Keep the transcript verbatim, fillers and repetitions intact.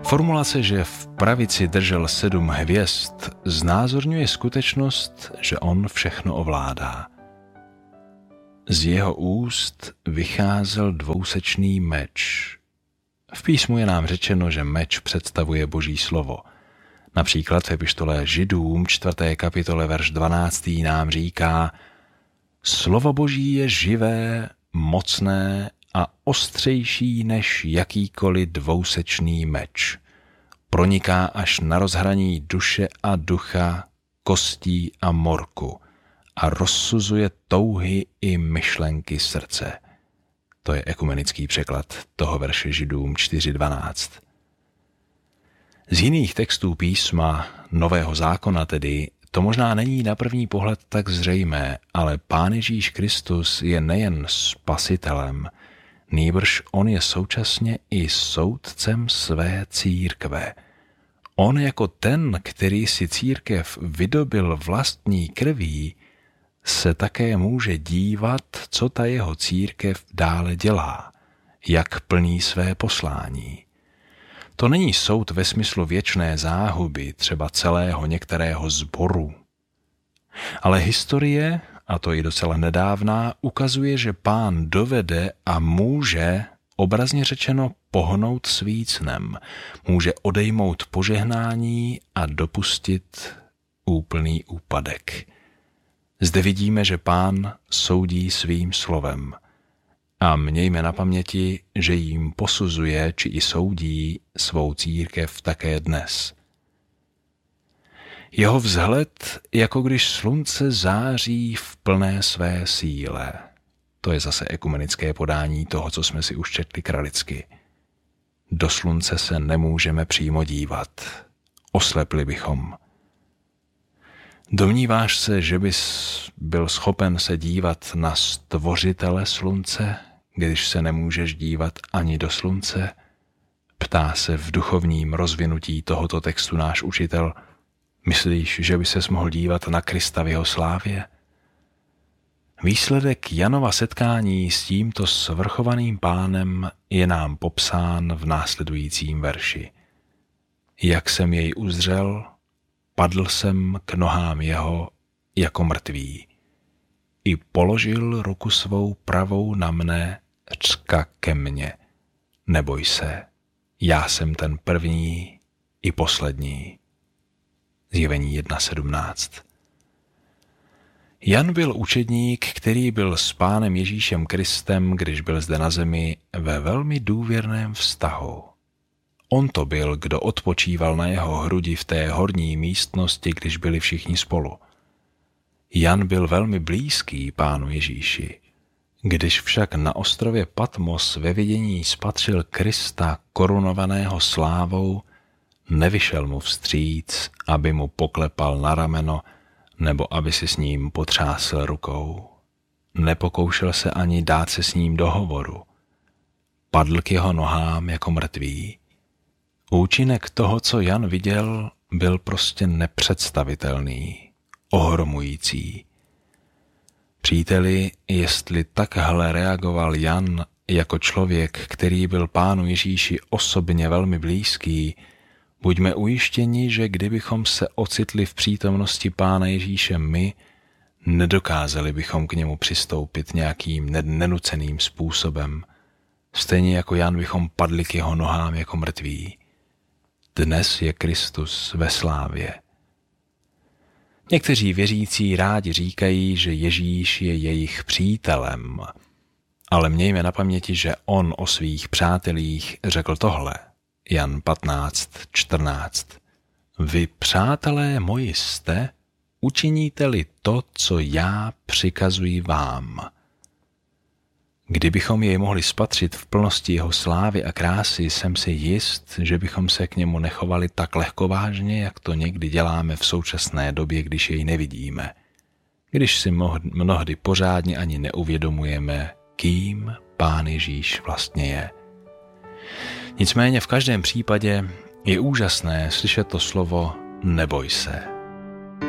Formulace, že v pravici držel sedm hvězd, znázorňuje skutečnost, že on všechno ovládá. Z jeho úst vycházel dvousečný meč. V písmu je nám řečeno, že meč představuje Boží slovo. Například v epištole Židům čtvrté kapitole verš dvanáctý nám říká: Slovo Boží je živé, mocné a ostřejší než jakýkoliv dvousečný meč. Proniká až na rozhraní duše a ducha, kostí a morku a rozsuzuje touhy i myšlenky srdce. To je ekumenický překlad toho verše Židům čtyři dvanáct. Z jiných textů písma Nového zákona tedy to možná není na první pohled tak zřejmé, ale Pán Ježíš Kristus je nejen spasitelem, nýbrž on je současně i soudcem své církve. On jako ten, který si církev vydobil vlastní krví, se také může dívat, co ta jeho církev dále dělá, jak plní své poslání. To není soud ve smyslu věčné záhuby, třeba celého některého sboru. Ale historie, a to i docela nedávná, ukazuje, že Pán dovede a může, obrazně řečeno, pohnout svícnem, může odejmout požehnání a dopustit úplný úpadek. Zde vidíme, že Pán soudí svým slovem. A mějme na paměti, že jim posuzuje či i soudí svou církev také dnes. Jeho vzhled, jako když slunce září v plné své síle. To je zase ekumenické podání toho, co jsme si už četli kralicky. Do slunce se nemůžeme přímo dívat. Oslepli bychom. Domníváš se, že bys byl schopen se dívat na stvořitele slunce, když se nemůžeš dívat ani do slunce? Ptá se v duchovním rozvinutí tohoto textu náš učitel. Myslíš, že by ses mohl dívat na Krista v jeho slávě? Výsledek Janova setkání s tímto svrchovaným Pánem je nám popsán v následujícím verši. Jak jsem jej uzřel, padl jsem k nohám jeho jako mrtvý. I položil ruku svou pravou na mne, řka ke mně. Neboj se, já jsem ten první i poslední. Zjevení jedna sedmnáct. Jan byl učedník, který byl s Pánem Ježíšem Kristem, když byl zde na zemi, ve velmi důvěrném vztahu. On to byl, kdo odpočíval na jeho hrudi v té horní místnosti, když byli všichni spolu. Jan byl velmi blízký Pánu Ježíši. Když však na ostrově Patmos ve vidění spatřil Krista korunovaného slávou, nevyšel mu vstříc, aby mu poklepal na rameno nebo aby si s ním potřásl rukou. Nepokoušel se ani dát se s ním do hovoru. Padl k jeho nohám jako mrtvý. Účinek toho, co Jan viděl, byl prostě nepředstavitelný, ohromující. Příteli, jestli takhle reagoval Jan jako člověk, který byl Pánu Ježíši osobně velmi blízký, buďme ujištěni, že kdybychom se ocitli v přítomnosti Pána Ježíše my, nedokázali bychom k němu přistoupit nějakým nenuceným způsobem. Stejně jako Jan bychom padli k jeho nohám jako mrtví. Dnes je Kristus ve slávě. Někteří věřící rádi říkají, že Ježíš je jejich přítelem, ale mějme na paměti, že on o svých přátelích řekl tohle. Jan patnáct čtrnáct. Vy, přátelé moji jste, učiníte-li to, co já přikazuji vám. Kdybychom jej mohli spatřit v plnosti jeho slávy a krásy, jsem si jist, že bychom se k němu nechovali tak lehkovážně, jak to někdy děláme v současné době, když jej nevidíme. Když si mnohdy pořádně ani neuvědomujeme, kým Pán Ježíš vlastně je. Nicméně v každém případě je úžasné slyšet to slovo neboj se.